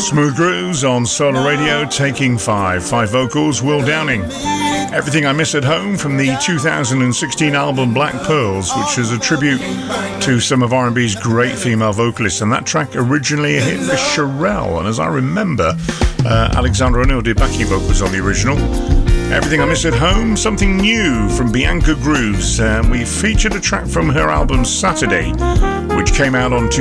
Smooth Grooves on Solar Radio, taking five vocals, Will Downing. Everything I Miss at Home from the 2016 album Black Pearls, which is a tribute to some of R&B's great female vocalists, and that track originally a hit for Cherelle, and as I remember, Alexander O'Neal did backing vocals on the original. Everything I Miss at Home, something new from Bianca Grooves. We featured a track from her album Saturday, which came out in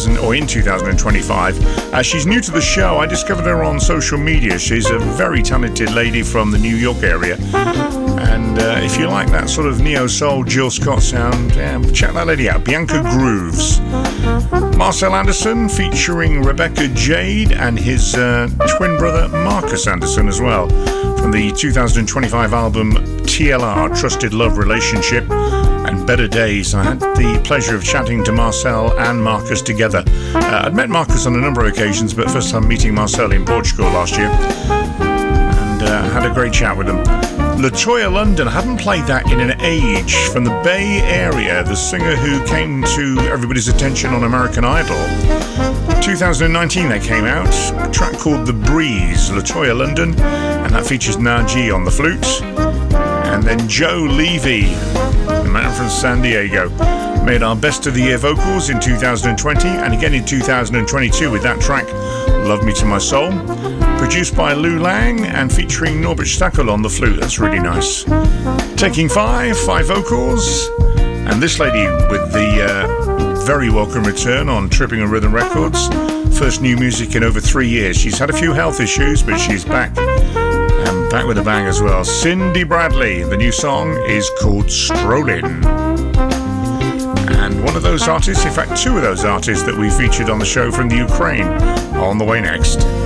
2025. She's new to the show. I discovered her on social media. She's a very talented lady from the New York area. And if you like that sort of neo-soul Jill Scott sound, check that lady out, Bianca Grooves. Marcel Anderson featuring Rebecca Jade and his twin brother Marcus Anderson as well, from the 2025 album TLR, Trusted Love Relationship and Better Days. I had the pleasure of chatting to Marcel and Marcus together. I'd met Marcus on a number of occasions, but first time meeting Marcel in Portugal last year, and had a great chat with them. LaToya London, I haven't played that in an age, from the Bay Area, the singer who came to everybody's attention on American Idol. 2019 they came out, a track called The Breeze, LaToya London, and that features Najee on the flute. And then Joe Levy, the man from San Diego, made our Best of the Year vocals in 2020 and again in 2022 with that track, Love Me to My Soul, produced by Lou Lang and featuring Norbert Stackel on the flute. That's really nice. Taking five vocals, and this lady with the very welcome return on Tripping and Rhythm Records. First new music in over 3 years. She's had a few health issues, but she's back, and back with a bang as well. Cindy Bradley. The new song is called Strollin'. And one of those artists, in fact two of those artists that we featured on the show from the Ukraine, on the way next.